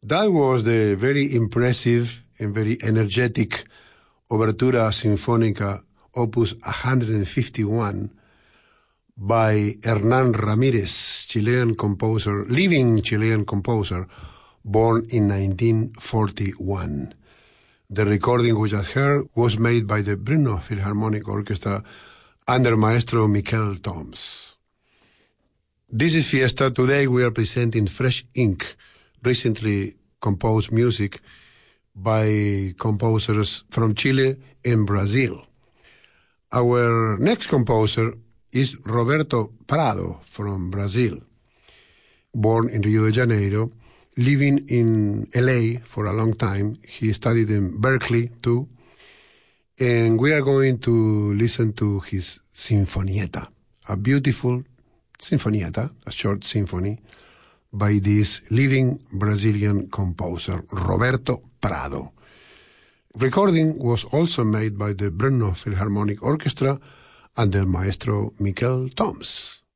That was the very impressive and very energetic Obertura Sinfónica Opus 151 by Hernán Ramírez, living Chilean composer, born in 1941. The recording we just heard was made by the Brno Philharmonic Orchestra under Maestro Miquel Toms. This is Fiesta. Today we are presenting Fresh Ink, recently composed music by composers from Chile and Brazil. Our next composer is Roberto Prado from Brazil, born in Rio de Janeiro, living in LA for a long time. He studied in Berkeley too, and we are going to listen to his Sinfonietta, a beautiful Sinfonietta, a short symphony, by this living Brazilian composer, Roberto Prado. Recording was also made by the Brno Philharmonic Orchestra under Maestro Miquel Toms.